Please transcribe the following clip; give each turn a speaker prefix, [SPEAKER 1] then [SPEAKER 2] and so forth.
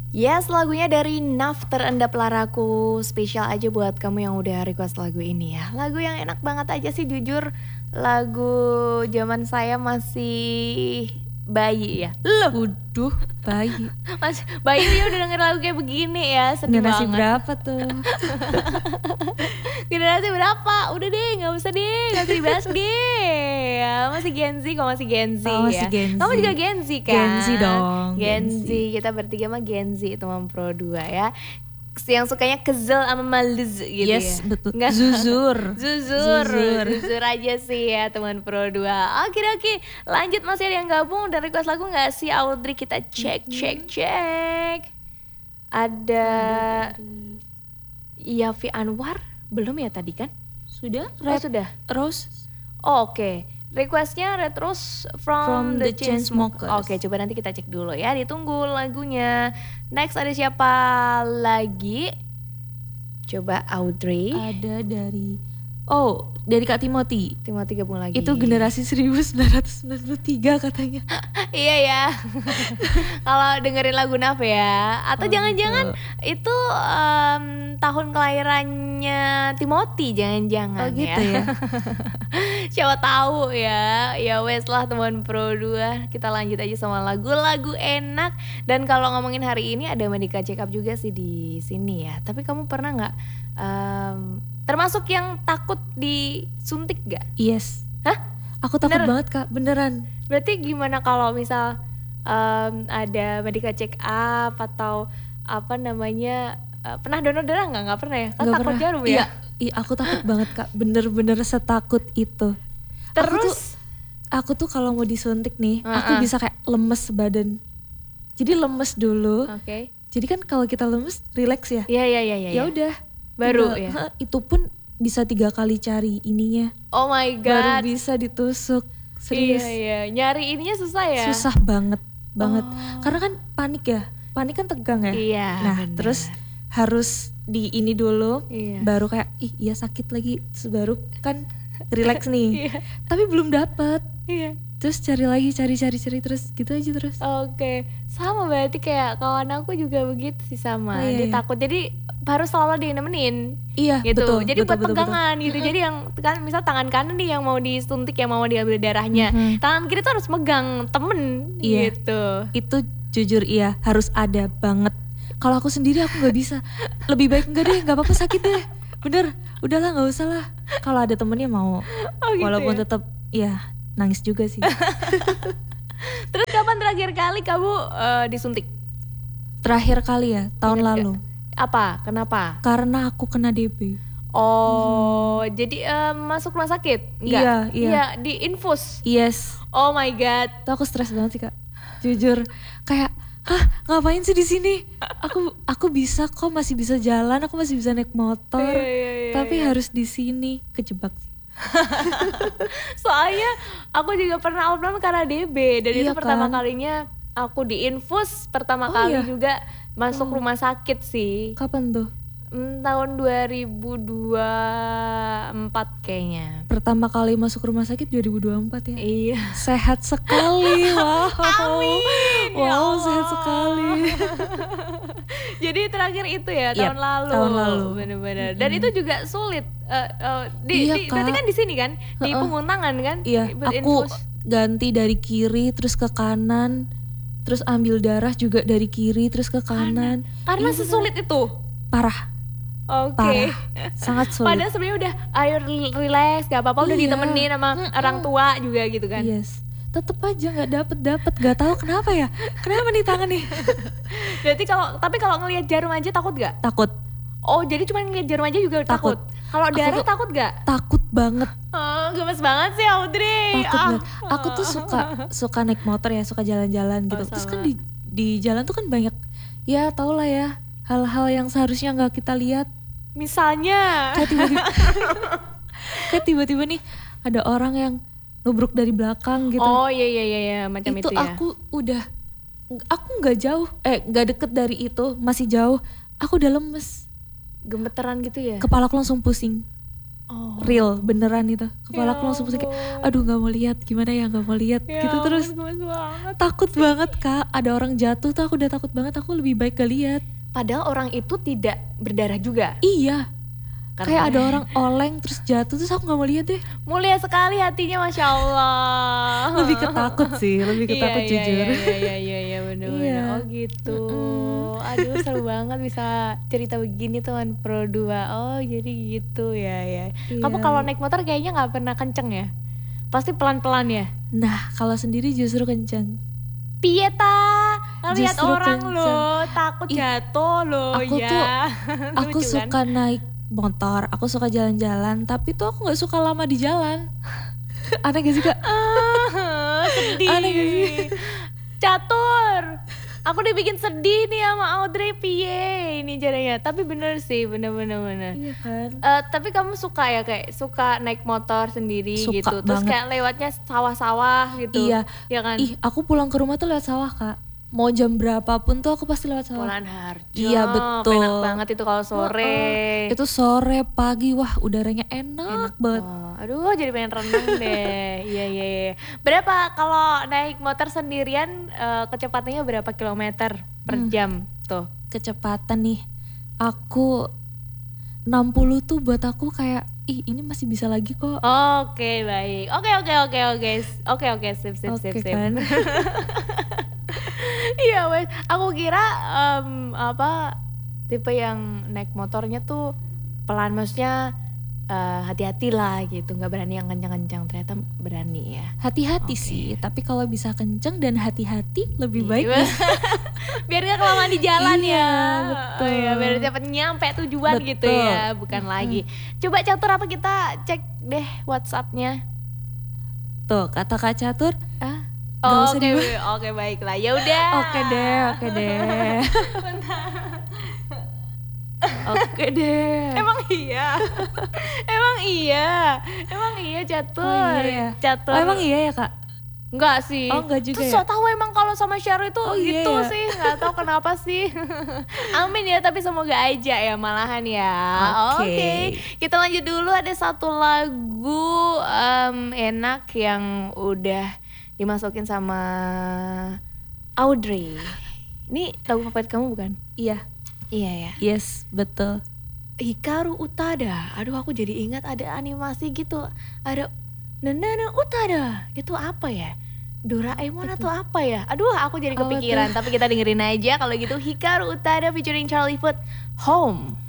[SPEAKER 1] Yes, lagunya dari Naf Terendap Laraku. Spesial aja buat kamu yang udah request lagu ini ya. Lagu yang enak banget aja sih jujur. Lagu zaman saya masih bayi ya.
[SPEAKER 2] Waduh, bayi.
[SPEAKER 1] Mas bayi dia udah denger lagu kayak begini ya. Sedih
[SPEAKER 2] Generasi
[SPEAKER 1] banget.
[SPEAKER 2] berapa tuh?
[SPEAKER 1] Generasi berapa? Udah deh, gak usah dibahas deh ya. Masih Gen Z kok, masih Gen Z
[SPEAKER 2] Oh,
[SPEAKER 1] ya.
[SPEAKER 2] masih Gen Z.
[SPEAKER 1] Kamu juga Gen Z kan?
[SPEAKER 2] Gen Z dong,
[SPEAKER 1] Gen
[SPEAKER 2] Gen
[SPEAKER 1] Z,
[SPEAKER 2] Z.
[SPEAKER 1] kita bertiga mah Gen Z teman Pro 2 ya. Yang sukanya kezel sama males gitu
[SPEAKER 2] Yes,
[SPEAKER 1] ya.
[SPEAKER 2] betul.
[SPEAKER 1] Nggak.
[SPEAKER 2] Zuzur.
[SPEAKER 1] Zuzur aja sih ya teman Pro 2. Oke, lanjut, masih ada yang gabung dan request lagu gak sih Audrey? Kita cek. Ada Yafi Anwar. Belum ya tadi kan?
[SPEAKER 2] Sudah?
[SPEAKER 1] Sudah.
[SPEAKER 2] Rose
[SPEAKER 1] Oh, oke. Requestnya Red Rose from the Chainsmokers. Oke, coba nanti kita cek dulu ya. Ditunggu lagunya. Next ada siapa lagi? Coba Audrey.
[SPEAKER 2] ada dari Kak Timothy.
[SPEAKER 1] Timothy gabung lagi.
[SPEAKER 2] Itu generasi 1993 katanya.
[SPEAKER 1] Iya ya. Kalau dengerin lagu Naf ya. Atau jangan-jangan itu tahun kelahirannya Timothy, jangan-jangan
[SPEAKER 2] Oh gitu ya.
[SPEAKER 1] Siapa tahu ya. Ya wes lah teman Pro 2. Kita lanjut aja sama lagu-lagu enak. Dan kalau ngomongin hari ini ada medical check up juga sih di sini ya. Tapi kamu pernah nggak termasuk yang takut disuntik gak?
[SPEAKER 2] Yes.
[SPEAKER 1] Hah?
[SPEAKER 2] Aku takut
[SPEAKER 1] Bener?
[SPEAKER 2] banget Kak, beneran.
[SPEAKER 1] Berarti gimana kalau misal ada medical check up atau apa namanya, pernah donor darah nggak? Nggak pernah ya? Kan
[SPEAKER 2] Nggak
[SPEAKER 1] takut
[SPEAKER 2] pernah.
[SPEAKER 1] jarum ya?
[SPEAKER 2] Iya, aku takut banget Kak, bener-bener setakut itu.
[SPEAKER 1] Terus?
[SPEAKER 2] Aku tuh kalau mau disuntik nih,
[SPEAKER 1] Uh-uh.
[SPEAKER 2] aku bisa kayak lemes badan. Jadi lemes dulu.
[SPEAKER 1] Oke.
[SPEAKER 2] Jadi kan kalau kita lemes, relax ya.
[SPEAKER 1] Iya.
[SPEAKER 2] Ya udah.
[SPEAKER 1] Baru
[SPEAKER 2] tinggal-
[SPEAKER 1] ya?
[SPEAKER 2] Itu pun bisa 3 kali cari ininya.
[SPEAKER 1] Oh my
[SPEAKER 2] Baru
[SPEAKER 1] god.
[SPEAKER 2] bisa ditusuk. Serius.
[SPEAKER 1] Iya. Nyari ininya susah ya?
[SPEAKER 2] Susah banget.
[SPEAKER 1] Oh.
[SPEAKER 2] Karena kan panik ya. Panik kan tegang ya.
[SPEAKER 1] Iya,
[SPEAKER 2] Nah,
[SPEAKER 1] benar.
[SPEAKER 2] terus harus di ini dulu.
[SPEAKER 1] Iya.
[SPEAKER 2] Baru kayak iya sakit lagi. Terus baru kan relax nih.
[SPEAKER 1] Iya.
[SPEAKER 2] Tapi belum dapet.
[SPEAKER 1] Iya.
[SPEAKER 2] Terus cari lagi, cari terus gitu aja terus.
[SPEAKER 1] Oke, sama berarti kayak kawan aku juga begitu sih sama.
[SPEAKER 2] Oh, iya,
[SPEAKER 1] Dia
[SPEAKER 2] iya.
[SPEAKER 1] takut, jadi harus selalu dinemenin.
[SPEAKER 2] Iya,
[SPEAKER 1] Gitu.
[SPEAKER 2] betul.
[SPEAKER 1] Jadi buat
[SPEAKER 2] betul.
[SPEAKER 1] pegangan gitu. Jadi yang kan misal tangan kanan nih yang mau disuntik, yang mau diambil darahnya, tangan kiri tuh harus megang temen
[SPEAKER 2] Iya.
[SPEAKER 1] gitu.
[SPEAKER 2] Itu jujur iya harus ada banget. Kalau aku sendiri aku nggak bisa. Lebih baik enggak deh, nggak apa-apa sakit deh. Bener, udahlah nggak usah lah. Kalau ada temennya mau,
[SPEAKER 1] Oh, gitu
[SPEAKER 2] walaupun
[SPEAKER 1] ya?
[SPEAKER 2] tetap ya nangis juga sih.
[SPEAKER 1] Terus kapan terakhir kali kamu disuntik?
[SPEAKER 2] Terakhir kali ya tahun
[SPEAKER 1] Ingat
[SPEAKER 2] lalu.
[SPEAKER 1] nggak? Apa? Kenapa?
[SPEAKER 2] Karena aku kena DB.
[SPEAKER 1] Oh, jadi masuk rumah sakit? Enggak?
[SPEAKER 2] Iya.
[SPEAKER 1] Di infus.
[SPEAKER 2] Yes,
[SPEAKER 1] Oh my god.
[SPEAKER 2] itu aku stres banget sih Kak. Jujur, kayak ngapain sih di sini? Aku bisa kok, masih bisa jalan, aku masih bisa naik motor.
[SPEAKER 1] Iya,
[SPEAKER 2] Tapi harus di sini kejebak sih.
[SPEAKER 1] Soalnya aku juga pernah outbound karena DB. Dan
[SPEAKER 2] Iya
[SPEAKER 1] itu pertama
[SPEAKER 2] kan?
[SPEAKER 1] kalinya aku di infus. Pertama
[SPEAKER 2] Oh,
[SPEAKER 1] kali
[SPEAKER 2] iya?
[SPEAKER 1] juga masuk rumah sakit sih.
[SPEAKER 2] Kapan tuh?
[SPEAKER 1] Tahun 2024 kayaknya.
[SPEAKER 2] Pertama kali masuk rumah sakit 2024 ya.
[SPEAKER 1] Iya.
[SPEAKER 2] Sehat sekali, wow.
[SPEAKER 1] Amin, ya
[SPEAKER 2] Wow,
[SPEAKER 1] Allah.
[SPEAKER 2] sehat sekali.
[SPEAKER 1] Jadi terakhir itu ya
[SPEAKER 2] Yap,
[SPEAKER 1] tahun lalu.
[SPEAKER 2] tahun lalu.
[SPEAKER 1] Bener-bener. Dan itu juga sulit.
[SPEAKER 2] Iya,
[SPEAKER 1] Berarti
[SPEAKER 2] Kak.
[SPEAKER 1] kan di sini kan, di punggung tangan kan?
[SPEAKER 2] Iya,
[SPEAKER 1] Buat
[SPEAKER 2] aku
[SPEAKER 1] infus.
[SPEAKER 2] ganti dari kiri terus ke kanan, terus ambil darah juga dari kiri terus ke kanan.
[SPEAKER 1] Karena sesulit itu.
[SPEAKER 2] Parah,
[SPEAKER 1] Oke.
[SPEAKER 2] parah, sangat sulit.
[SPEAKER 1] Padahal sebenarnya udah ayo relax, gak apa-apa, udah
[SPEAKER 2] Iya.
[SPEAKER 1] ditemenin sama orang tua juga gitu kan.
[SPEAKER 2] Yes, tetep aja nggak dapet, gak tahu kenapa ya. Kenapa nih tangan nih?
[SPEAKER 1] Berarti kalau ngelihat jarum aja takut gak?
[SPEAKER 2] Takut,
[SPEAKER 1] Oh, jadi cuma ngelihat jarum aja juga takut.
[SPEAKER 2] Takut.
[SPEAKER 1] Kalau
[SPEAKER 2] Aku
[SPEAKER 1] darah
[SPEAKER 2] tuh-
[SPEAKER 1] takut gak?
[SPEAKER 2] takut banget.
[SPEAKER 1] Oh, gemes banget sih Audrey.
[SPEAKER 2] Takut banget. Aku tuh suka naik motor ya, suka jalan-jalan gitu. Terus kan
[SPEAKER 1] sama.
[SPEAKER 2] di jalan tuh kan banyak, ya tau lah ya, hal-hal yang seharusnya nggak kita lihat.
[SPEAKER 1] Misalnya.
[SPEAKER 2] Kayak tiba-tiba nih ada orang yang nubruk dari belakang gitu.
[SPEAKER 1] Oh iya macam itu,
[SPEAKER 2] itu
[SPEAKER 1] ya.
[SPEAKER 2] aku nggak jauh, nggak deket dari itu, masih jauh. Aku udah lemes,
[SPEAKER 1] Gemeteran gitu ya.
[SPEAKER 2] kepala aku langsung pusing.
[SPEAKER 1] Oh.
[SPEAKER 2] Real, beneran itu. Kepala aku langsung pusing kayak,
[SPEAKER 1] ampun.
[SPEAKER 2] aduh nggak mau lihat, gimana ya nggak mau lihat,
[SPEAKER 1] Ya
[SPEAKER 2] gitu terus.
[SPEAKER 1] ampun, gemes banget.
[SPEAKER 2] Takut banget Kak, ada orang jatuh tuh aku udah takut banget, aku lebih baik gak lihat.
[SPEAKER 1] Padahal orang itu tidak berdarah juga.
[SPEAKER 2] Iya,
[SPEAKER 1] Keren.
[SPEAKER 2] kayak ada orang oleng terus jatuh terus aku nggak mau lihat deh.
[SPEAKER 1] Mulia sekali hatinya, Masya Allah.
[SPEAKER 2] Lebih ketakut sih, lebih ketakut jujur.
[SPEAKER 1] Iya bener-bener.
[SPEAKER 2] Iya.
[SPEAKER 1] Oh gitu. Aduh seru banget bisa cerita begini teman Pro 2. Oh jadi gitu ya. Kamu
[SPEAKER 2] Iya.
[SPEAKER 1] kalau naik motor kayaknya nggak pernah kenceng ya? Pasti pelan-pelan ya?
[SPEAKER 2] Nah kalau sendiri justru kenceng.
[SPEAKER 1] Piye ta? Ngeliat
[SPEAKER 2] Justru
[SPEAKER 1] orang
[SPEAKER 2] kenceng.
[SPEAKER 1] loh, takut
[SPEAKER 2] Ih,
[SPEAKER 1] jatuh loh
[SPEAKER 2] aku
[SPEAKER 1] ya.
[SPEAKER 2] tuh aku
[SPEAKER 1] Lucu kan?
[SPEAKER 2] suka naik motor, aku suka jalan-jalan, tapi tuh aku nggak suka lama di jalan. Aneh gak sih Kak?
[SPEAKER 1] Sedih.
[SPEAKER 2] Aneh gak sih?
[SPEAKER 1] Catur. Aku dibikin sedih nih sama Audrey, piye ini jadinya. Tapi bener sih, bener.
[SPEAKER 2] Iya kan?
[SPEAKER 1] Tapi kamu suka ya kayak suka naik motor sendiri
[SPEAKER 2] Suka
[SPEAKER 1] gitu. Terus
[SPEAKER 2] banget.
[SPEAKER 1] kayak lewatnya sawah-sawah gitu.
[SPEAKER 2] Iya.
[SPEAKER 1] Ya kan?
[SPEAKER 2] Ih, aku pulang ke rumah tuh lewat sawah Kak. Mau jam berapapun tuh aku pasti lewat sawah.
[SPEAKER 1] Pulaan Harjo.
[SPEAKER 2] Iya, betul.
[SPEAKER 1] Enak banget itu kalau sore.
[SPEAKER 2] Itu sore, pagi, wah udaranya enak banget.
[SPEAKER 1] Oh, aduh jadi pengen renang deh. Iya. Berapa kalau naik motor sendirian kecepatannya berapa kilometer per jam tuh?
[SPEAKER 2] Kecepatan nih, aku 60 tuh buat aku kayak, ih ini masih bisa lagi kok.
[SPEAKER 1] Oke, baik. Oke. Oke, sip.
[SPEAKER 2] Oke kan?
[SPEAKER 1] Iya, wes. Aku kira tipe yang naik motornya tuh pelan, maksudnya hati-hati lah gitu, nggak berani yang kencang-kencang. Ternyata berani ya.
[SPEAKER 2] Hati-hati
[SPEAKER 1] Oke.
[SPEAKER 2] sih, tapi kalau bisa kenceng dan hati-hati lebih baik.
[SPEAKER 1] Iya. Biar gak kelamaan di jalan
[SPEAKER 2] Iya,
[SPEAKER 1] ya.
[SPEAKER 2] betul.
[SPEAKER 1] Oh iya, biar cepet nyampe tujuan gitu
[SPEAKER 2] Betul.
[SPEAKER 1] ya, bukan lagi. Coba Catur, apa kita cek deh WhatsApp-nya.
[SPEAKER 2] Tuh kata Kak Catur,
[SPEAKER 1] Ah.
[SPEAKER 2] Nggak
[SPEAKER 1] Oh,
[SPEAKER 2] usah
[SPEAKER 1] oke, baiklah. Ya udah.
[SPEAKER 2] oke deh. Oke deh.
[SPEAKER 1] Emang iya. Emang iya Catur.
[SPEAKER 2] Oh iya ya.
[SPEAKER 1] Catur.
[SPEAKER 2] Oh, emang iya ya Kak?
[SPEAKER 1] Enggak sih.
[SPEAKER 2] Oh, enggak juga
[SPEAKER 1] Terus
[SPEAKER 2] ya?
[SPEAKER 1] so tahu emang kalau sama Syaro itu
[SPEAKER 2] Oh, iya
[SPEAKER 1] gitu
[SPEAKER 2] ya?
[SPEAKER 1] sih, nggak tahu kenapa sih. Amin ya, tapi semoga aja ya malahan ya.
[SPEAKER 2] Oke.
[SPEAKER 1] Kita lanjut dulu, ada satu lagu enak yang udah dimasukin sama Audrey. Ini lagu favorit kamu bukan?
[SPEAKER 2] Iya.
[SPEAKER 1] Iya ya.
[SPEAKER 2] Yes, betul.
[SPEAKER 1] Hikaru Utada. Aduh, aku jadi ingat ada animasi gitu. Ada Nana Utada. Itu apa ya? Doraemon atau apa ya? Aduh, aku jadi
[SPEAKER 2] Apa
[SPEAKER 1] kepikiran.
[SPEAKER 2] tuh?
[SPEAKER 1] Tapi kita dengerin aja kalau gitu. Hikaru Utada featuring Charlie Puth, Home.